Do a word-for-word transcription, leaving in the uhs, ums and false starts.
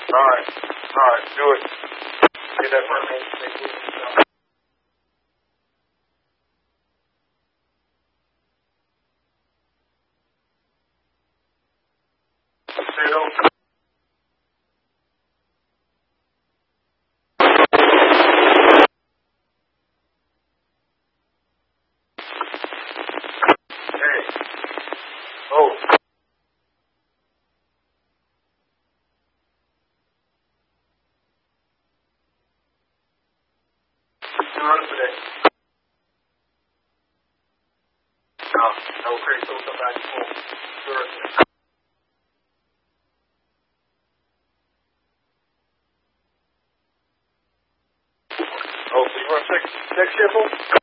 Alright. Alright, do it. Get that permit. Say it over. Hey. Oh. You run today. No. No, Chris, so somebody home. Sure. Oh, so you run six, six shift?